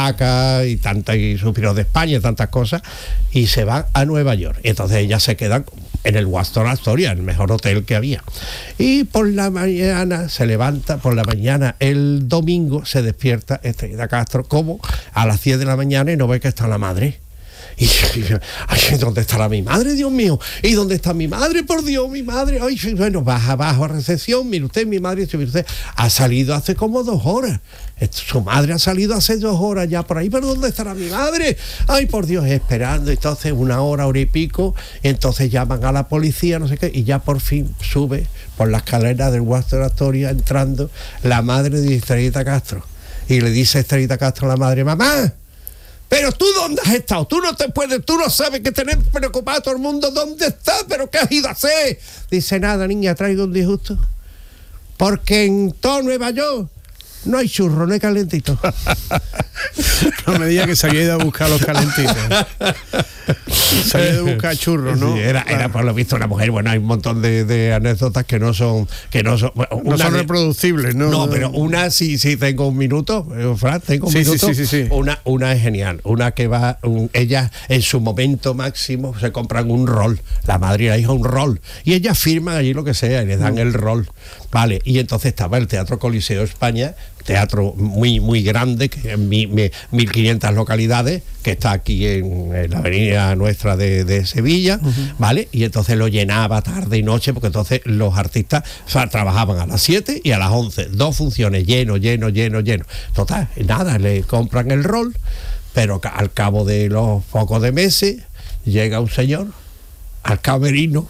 Caracas y Suspiros de España y tantas cosas, y se van a Nueva York. Y entonces ellas se quedan en el Waldorf Astoria, el mejor hotel que había. Y por la mañana se levanta, el domingo se despierta Estrellita Castro como a las 10 de la mañana y no ve que está la madre. Y ay, ¿dónde estará mi madre, Dios mío? ¿Y dónde está mi madre, por Dios, mi madre? Ay, bueno, baja abajo a recepción, mire usted, mi madre, mire usted, ha salido hace como 2 horas. Su madre ha salido hace 2 horas ya por ahí, pero ¿dónde estará mi madre? Ay, por Dios, esperando. Entonces 1 hora, hora y pico, entonces llaman a la policía, no sé qué, y ya por fin sube por la escalera del Waldorf Astoria entrando la madre de Estrellita Castro. Y le dice Estrellita Castro a la madre: mamá, pero tú ¿dónde has estado? Tú no sabes que tenés preocupado a todo el mundo. ¿Dónde estás? ¿Pero qué has ido a hacer? Dice: nada, niña, traigo un disgusto. Porque en todo Nueva York no hay churro, no hay calentito. No me digas que se había ido a buscar los calentitos. Se había ido a buscar churros, ¿no? Sí, era por lo visto una mujer. Bueno, hay un montón de anécdotas que no son no son reproducibles, ¿no? No, pero una sí tengo un minuto, Fran, tengo un minuto. Sí. Una es genial. Una que va, ella en su momento máximo se compran un rol, la madre y la hija un rol, y ellas firman allí lo que sea y les dan el rol, vale. Y entonces estaba el Teatro Coliseo de España, teatro muy muy grande, que en 1500 localidades, que está aquí en la avenida nuestra de Sevilla, ¿vale? Y entonces lo llenaba tarde y noche, porque entonces los artistas, o sea, trabajaban a las 7 y a las 11, 2 funciones, lleno. Total, nada, le compran el rol, pero al cabo de los pocos de meses llega un señor al camerino.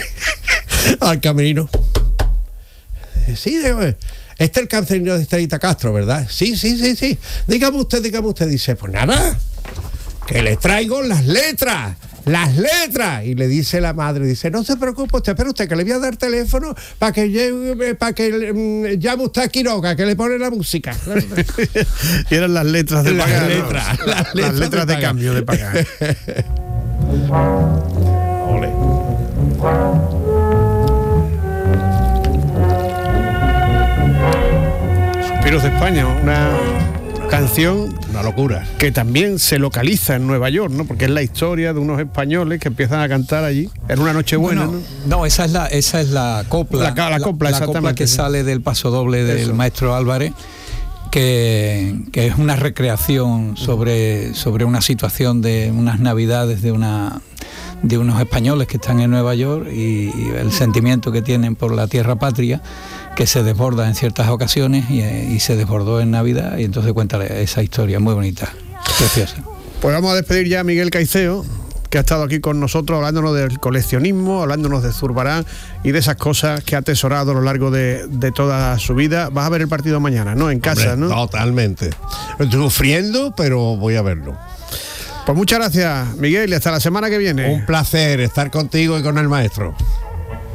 Sí, este es el camerino de Estrellita Castro, ¿verdad? Sí. Dígame usted. Dice: pues nada, que le traigo las letras. Y le dice la madre, dice: no se preocupe usted, espera usted, que le voy a dar teléfono para que llame usted a Quiroga, que le pone la música. Y eran las letras de pagar. Las letras de cambio de pagar. Ole. Suspiros de España, una canción, una locura, que también se localiza en Nueva York, ¿no? Porque es la historia de unos españoles que empiezan a cantar allí en una Nochebuena, ¿no? No, esa es la copla. La copla que sale del paso doble del maestro Álvarez, que es una recreación sobre una situación de unas navidades de unos españoles que están en Nueva York y el sentimiento que tienen por la tierra patria, que se desborda en ciertas ocasiones y se desbordó en Navidad, y entonces cuenta esa historia muy bonita, preciosa. Pues vamos a despedir ya a Miguel Caicedo, que ha estado aquí con nosotros hablándonos del coleccionismo, hablándonos de Zurbarán y de esas cosas que ha atesorado a lo largo de toda su vida. Vas a ver el partido mañana, ¿no? En casa, ¿no? Totalmente. Estoy sufriendo, pero voy a verlo. Pues muchas gracias, Miguel, y hasta la semana que viene. Un placer estar contigo y con el maestro.